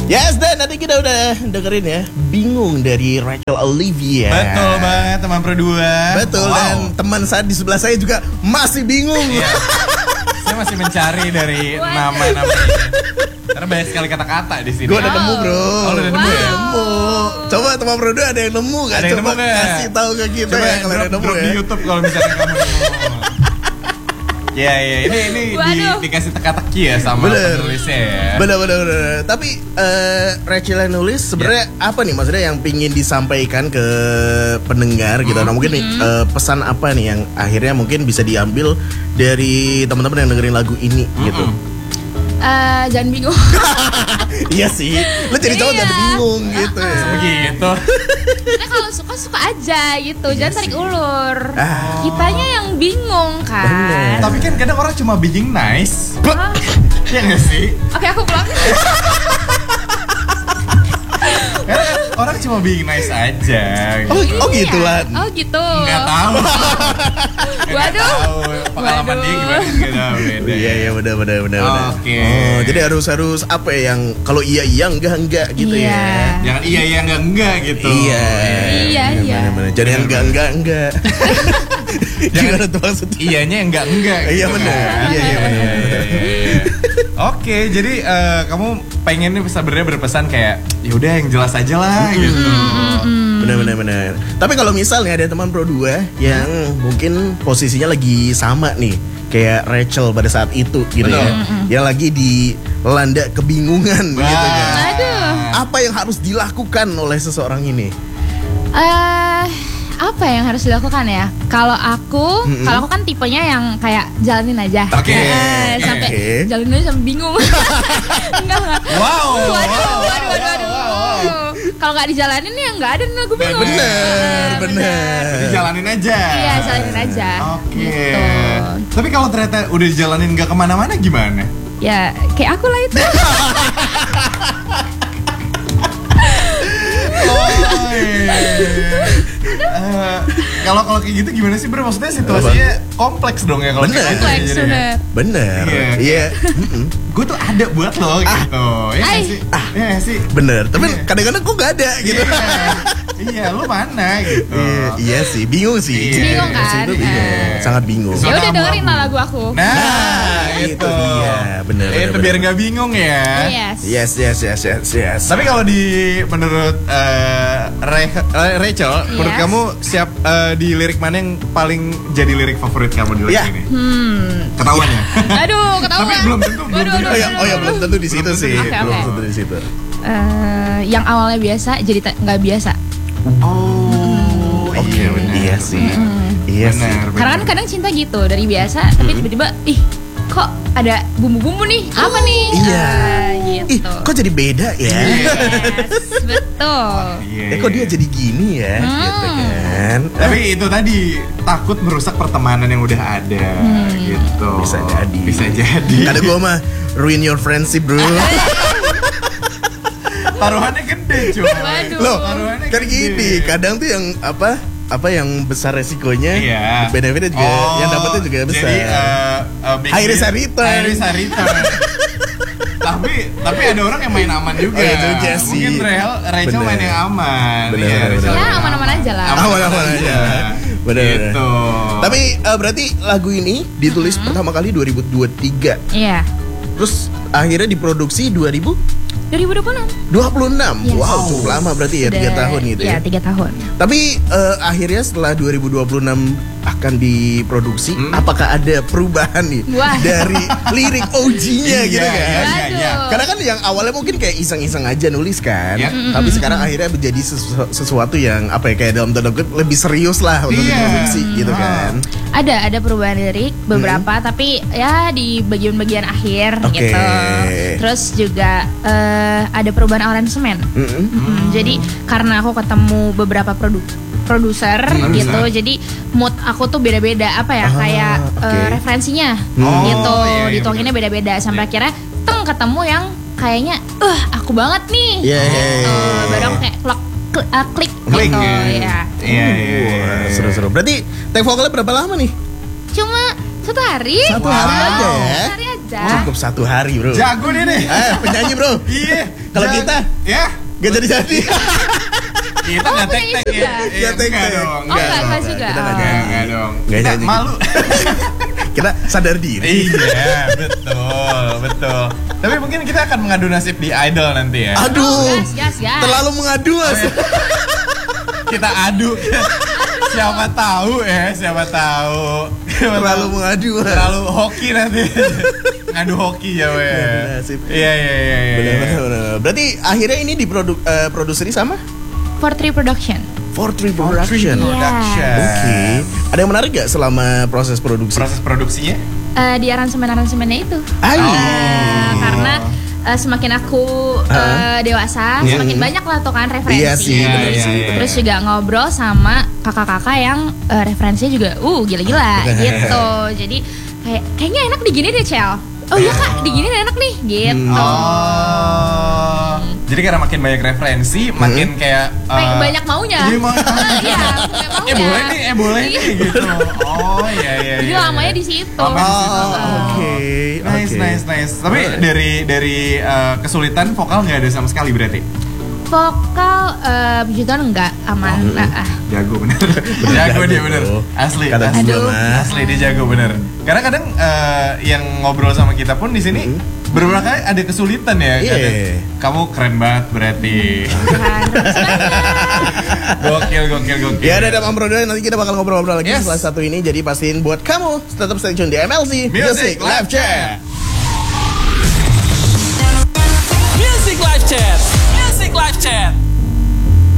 Yes, dan tadi kita udah dengerin ya Bingung dari Rachel Olivia. Betul banget teman Pro 2. Betul, dan teman saya di sebelah saya juga masih bingung. Saya masih mencari dari nama-nama ini. Karena banyak sekali kata-kata di sini. Gue udah nemu bro. Oh, udah nemu ya? Nemu. Coba teman Pro 2 ada yang nemu gak? Ada yang Coba nemu gak? kasih tahu ke kita Coba ya kalau ada yang nemu drop ya. di YouTube kalau misalnya kamu nemu. Ya, ini dikasih teka-teki ya sama penulisnya ya. Bener. Tapi Rachel yang nulis sebenarnya apa nih maksudnya yang pingin disampaikan ke pendengar gitu. Nah mungkin nih pesan apa nih yang akhirnya mungkin bisa diambil dari teman-teman yang dengerin lagu ini gitu. Jangan bingung. Iya sih, lo jadi cowok jangan bingung gitu ya. Begitu. Nah kalau suka aja gitu, jangan tarik ulur. Ah. Kitanya yang bingung kan. Bener. Tapi kan kadang orang cuma being nice. Ah, Iya gak sih? Oke aku pulang. Karena orang cuma being nice aja. Oh gitu lah. Oh gitu. Nggak tahu. Waduh. Nggak tahu. Pengalaman dia gimana? Nggak tahu, beda. Iya benar. Oke. Oh, jadi harus apa ya yang kalau iya enggak gitu Iya. ya. Jangan iya enggak gitu. Iya. Iya. Bener. Jadi yang enggak. Gimana tuh maksudnya? Iyanya enggak. Iya gitu benar. kan. Iya benar. Oke, jadi kamu pengen nih sebenarnya berpesan kayak ya udah yang jelas aja lah gitu. Benar. Tapi kalau misalnya ada teman Pro 2 yang mungkin posisinya lagi sama nih kayak Rachel pada saat itu gitu ya. Yang lagi dilanda kebingungan gitu kan. Aduh. Apa yang harus dilakukan oleh seseorang ini? Apa yang harus dilakukan ya? Kalau aku kan tipenya yang kayak jalanin aja. Oke. Sampai jalanin aja sampai bingung. Enggak. Wow. Waduh. Kalau nggak dijalanin ya nggak ada lagu bingung. Bener. Jadi jalanin aja. Iya, jalanin aja. Oke. Gitu. Tapi kalau ternyata udah dijalanin nggak kemana-mana gimana? Ya, kayak aku lah itu. Kalau kayak gitu gimana sih bro? Maksudnya situasinya kompleks dong ya kalau Bener. kayak gitu Kompleks, jadinya. Bener. Iya. Iya. Gue tuh ada buat lo gitu. Ya nggak sih? Ya nggak sih? Bener. Tapi kadang-kadang kok gak ada gitu. Iya, lu mana gitu. Iya sih, bingung sih. Iya. Bingung kan? Itu bingung. Sangat bingung. Ya udah dengerin lah lagu aku. Nah, itu dia. Bener. Itu biar nggak bingung ya. Yes. Yes. Tapi kalau menurut Rachel, menurut kamu di lirik mana yang paling jadi lirik favorit kamu di lirik Ya. ini? Ketahuan ya? Aduh, ketahuan. Tapi belum tentu. Oh ya belum tentu di situ sih. Oke. Belum tentu di situ. Yang awalnya biasa jadi nggak biasa. Oh, iya benar. Iya sih. Iya sih. Karena kan kadang cinta gitu dari biasa, tapi tiba-tiba kok ada bumbu-bumbu nih? Apa nih? Iya. Gitu. Kok jadi beda ya? Yes, betul. Kok dia jadi gini ya? Gitu kan. Tapi itu tadi takut merusak pertemanan yang udah ada gitu. Bisa jadi. Kadang gue mah ruin your friendship bro. Taruhannya gede cuy. Waduh. Loh, Taruhannya kan gede. gini. Kadang tuh yang apa yang besar resikonya, Iya. beda-beda juga. Yang dapetnya juga besar. Jadi High risk high return. tapi ada orang yang main aman juga. Oh, iya juga sih. Mungkin Rachel Bener. main yang aman. Bener, Iya, bener, Rachel bener. Ya aman-aman aja lah. Aman-aman aja. Bener. Gitu. Tapi berarti lagu ini ditulis pertama kali 2023. Iya. Terus akhirnya diproduksi 2026. 2026. Yes. Wow, cukup lama berarti ya, 3 tahun gitu ya. Iya, 3 tahun. Tapi akhirnya setelah 2026 akan diproduksi, apakah ada perubahan nih Wah. dari lirik OG-nya gitu kan? Iya. Karena kan yang awalnya mungkin kayak iseng-iseng aja nulis kan, Iya. tapi sekarang akhirnya menjadi sesuatu yang apa ya, kayak dalam tanda kutip lebih serius lah untuk Iya. diproduksi gitu kan. Ada perubahan lirik beberapa, tapi ya di bagian-bagian akhir Oke. gitu. Terus juga ada perubahan aransemen. Jadi karena aku ketemu beberapa produser gitu, jadi mood aku tuh beda-beda apa ya, kayak referensinya gitu, iya, dituanginnya beda-beda sampai akhirnya ketemu yang kayaknya aku banget nih. Iya. Gitu. Baru aku kayak klik Klik, gitu ya. ya. Wah, seru-seru. Berarti take vokalnya berapa lama nih? Cuma Satu hari? Satu hari aja ya. Satu hari aja. Cukup 1 hari, Bro. Jago dia nih. Penyanyi, Bro. Iya. Kalau kita ya gak jadi-jadi. Kita nggak penyanyi tek-tek juga? ya. Nggak tek-tek. dong. Enggak juga. Kita nggak Enggak dong. Nggak Kita nyanyi. malu. Kita sadar diri. Iya, betul. Tapi mungkin kita akan mengadu nasib di Idol nanti ya. Aduh. Gas. Terlalu mengadu, Mas. Kita adu. Siapa tahu. Terlalu mengadu, Mas. Terlalu hoki nanti. Ngadu hoki ya, we. Nasib. Iya. Benar. Berarti akhirnya ini diproduseri sama 43 Production. 43 Production. Production. Oke. Ada yang menarik gak selama proses produksi? Proses produksinya? Di aransemen-aransemennya itu. Karena semakin aku dewasa, semakin banyak lah tuh kan referensi. Iya sih, benar sih. Terus juga ngobrol sama kakak-kakak yang referensinya juga gila-gila gitu. Jadi kayaknya enak digini deh, Cel. Oh iya Kak, digini enak nih gitu. Jadi karena makin banyak referensi, makin kayak banyak maunya. Iya, mau. Iya, boleh nih gitu. Oh iya. Jadi lamanya di situ. Oke. Nice. Tapi dari kesulitan vokal nggak ada sama sekali berarti? Vokal puji Tuhan enggak aman. Jago bener. Jago dia bener. Asli. Asli dia jago bener. Karena kadang yang ngobrol sama kita pun di sini beberapa kali ada kesulitan ya. Iya. Kamu keren banget berarti. Gokil. Ya ada Mam Bro, nanti kita bakal ngobrol-ngobrol lagi setelah satu ini. Jadi pastiin buat kamu tetap stay tune di MLC Music Live Chat. Music Live Chat.